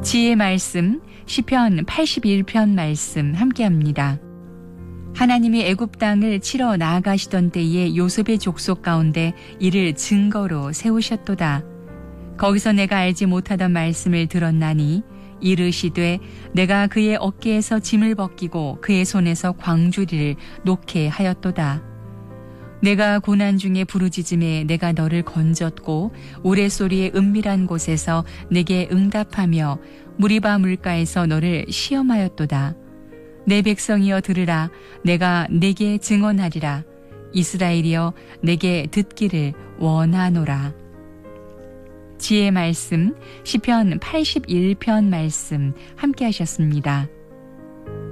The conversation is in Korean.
지혜의 말씀 시편 81편 말씀 함께합니다. 하나님이 애굽 땅을 치러 나아가시던 때에 요셉의 족속 가운데 이를 증거로 세우셨도다. 거기서 내가 알지 못하던 말씀을 들었나니 이르시되 내가 그의 어깨에서 짐을 벗기고 그의 손에서 광주리를 놓게 하였도다. 내가 고난 중에 부르짖음에 내가 너를 건졌고 우레소리의 은밀한 곳에서 내게 응답하며 무리바 물가에서 너를 시험하였도다. 내 백성이여 들으라. 내가 내게 증언하리라. 이스라엘이여 내게 듣기를 원하노라. 지혜의 말씀 시편 81편 말씀 함께 하셨습니다.